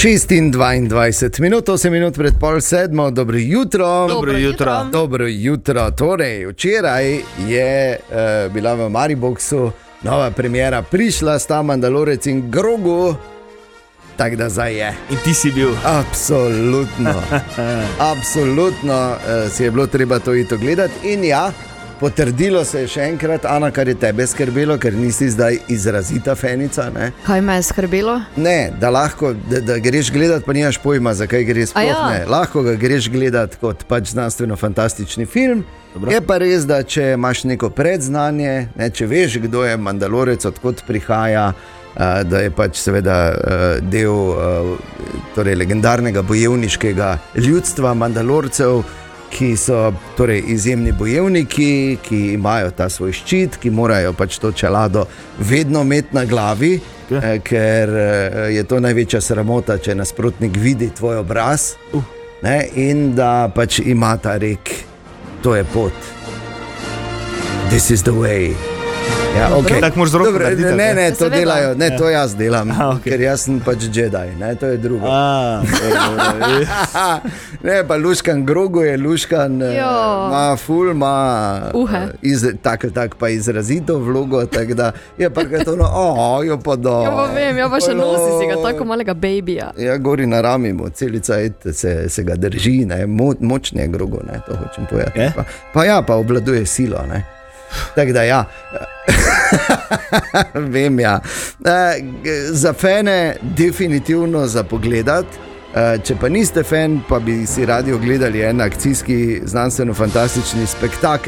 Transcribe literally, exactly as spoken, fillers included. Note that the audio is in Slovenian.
šestindvajset minut, osem minut pred pol sedmo, dobro jutro. Dobro jutro. Dobro jutro. Torej, včeraj je uh, bila v Mariboxu nova premiera, prišla sta Mandalorec in Grogu, tako da zdaj je. In ti si bil. Absolutno, absolutno uh, si je bilo treba to ito gledati in ja, potrdilo se je še enkrat, Ana, kar je tebe skrbelo, ker nisi zdaj izrazita fenica, ne? Kaj me je skrbelo? Ne, da lahko, da, da greš gledati, pa nimaš pojma, zakaj greš sploh ja. ne. Lahko ga greš gledati kot pač znanstveno-fantastični film. Dobro. Je pa res, da če imaš neko predznanje, ne, če veš, kdo je Mandalorec, odkot prihaja, uh, da je pač seveda uh, del uh, torej legendarnega bojevniškega ljudstva Mandalorcev, ki so torej izjemni bojevniki, ki imajo ta svoj ščit, ki morajo pač to čelado vedno imeti na glavi, okay. eh, ker eh, je to največja sramota, če nasprotnik vidi tvoj obraz, uh. ne, in da pač ima ta rek, to je pot. This is the way. Ja, okay. Tako moraš z roko Dobre, narediti. Ne, ne, to Seveda. delajo, ne, to jaz delam, A, okay. ker jaz sem pač Jedi, ne, to je drugo. A, Ne, pa luškan Grogu je luškan, eh, Jo. ima ful, ima Uhe. eh, iz, tak, tak pa izrazito vlogo, tako da je pa ga to, no, oh, jo pa do. Ja, pa vem, ja pa še Olo. nosi si ga tako malega babija. Ja, gori na rami mu, celica se, se ga drži, ne, Mo, močni je Grogu, ne, to hočem povedati. Je? Pa, pa ja, pa obvladuje silo, ne. Tako da ja, vem ja. E, za fene definitivno za pogledat, e, če pa niste fan, pa bi si radi ogledali en akcijski znanstveno-fantastični spektakel.